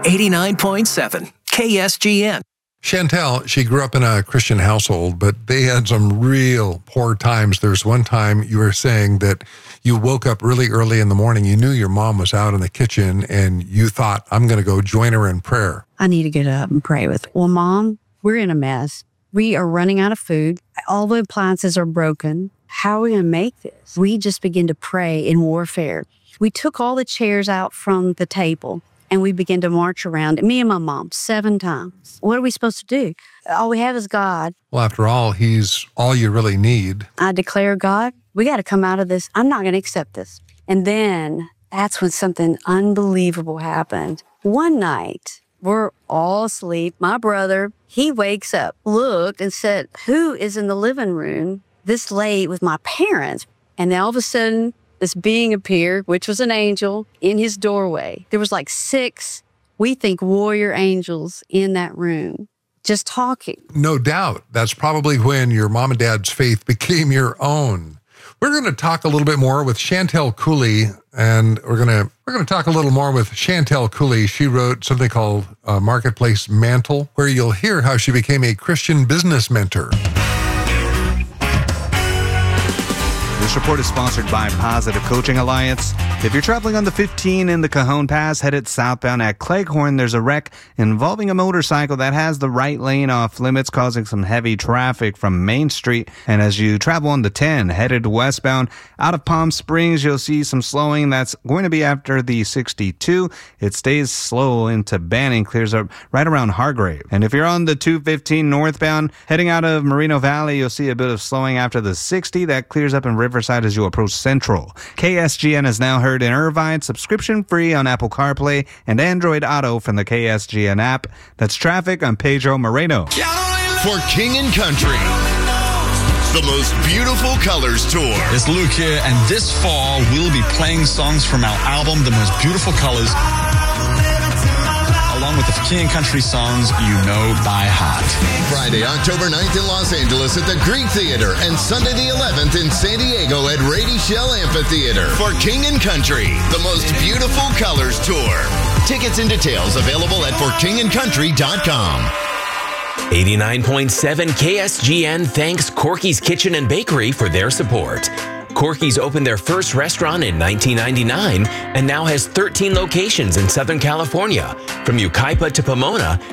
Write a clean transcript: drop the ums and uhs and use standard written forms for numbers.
89.7 KSGN. Chantel, she grew up in a Christian household, but they had some real poor times. There's one time you were saying that you woke up really early in the morning. You knew your mom was out in the kitchen, and you thought, I'm going to go join her in prayer. I need to get up and pray with her. Well, Mom, we're in a mess. We are running out of food. All the appliances are broken. How are we going to make this? We just began to pray in warfare. We took all the chairs out from the table, and we began to march around, me and my mom, 7 times. What are we supposed to do? All we have is God. Well, after all, he's all you really need. I declare, God, we got to come out of this. I'm not going to accept this. And then that's when something unbelievable happened. One night, we're all asleep. My brother, he wakes up, looked, and said, who is in the living room this late with my parents? And then all of a sudden, this being appeared, which was an angel, in his doorway. There was like 6, we think, warrior angels in that room, just talking. No doubt. That's probably when your mom and dad's faith became your own. We're going to talk a little bit more with Chantel Cooley, and we're going to talk a little more with Chantel Cooley. She wrote something called Marketplace Mantle, where you'll hear how she became a Christian business mentor. This report is sponsored by Positive Coaching Alliance. If you're traveling on the 15 in the Cajon Pass, headed southbound at Cleghorn, there's a wreck involving a motorcycle that has the right lane off limits, causing some heavy traffic from Main Street. And as you travel on the 10, headed westbound out of Palm Springs, you'll see some slowing. That's going to be after the 62. It stays slow into Banning, clears up right around Hargrave. And if you're on the 215 northbound, heading out of Moreno Valley, you'll see a bit of slowing after the 60. That clears up in Riverside as you approach Central. KSGN is now heard in Irvine, subscription free on Apple CarPlay and Android Auto from the KSGN app. That's traffic on Pedro Moreno. For King and Country, the most beautiful colors tour. It's Luke here, and this fall we'll be playing songs from our album, The Most Beautiful Colors, along with the King and Country songs you know by heart. Friday, October 9th in Los Angeles at the Greek Theater, and Sunday the 11th in San Diego at Rady Shell Amphitheater. For King and Country, the most beautiful colors tour. Tickets and details available at forkingandcountry.com. 89.7 KSGN thanks Corky's Kitchen and Bakery for their support. Corky's opened their first restaurant in 1999 and now has 13 locations in Southern California, from Yucaipa to Pomona